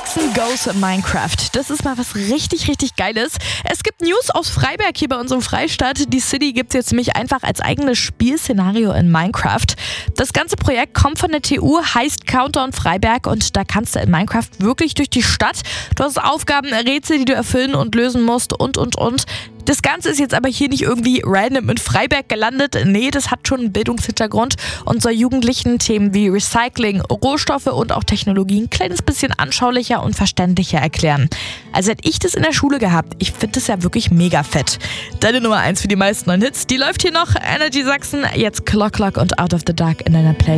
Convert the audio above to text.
Sachsen goes Minecraft. Das ist mal was richtig, richtig Geiles. Es gibt News aus Freiberg hier bei unserem Freistaat. Die City gibt es jetzt nämlich einfach als eigenes Spielszenario in Minecraft. Das ganze Projekt kommt von der TU, heißt Countdown Freiberg und da kannst du in Minecraft wirklich durch die Stadt. Du hast Aufgaben, Rätsel, die du erfüllen und lösen musst und. Das Ganze ist jetzt aber hier nicht irgendwie random in Freiberg gelandet. Nee, das hat schon einen Bildungshintergrund und soll Jugendlichen Themen wie Recycling, Rohstoffe und auch Technologie ein kleines bisschen anschaulicher und verständlicher erklären. Also hätte ich das in der Schule gehabt. Ich finde das ja wirklich mega fett. Deine Nummer 1 für die meisten neuen Hits, die läuft hier noch. Energy Sachsen, jetzt Clock und Out of the Dark in deiner Playlist.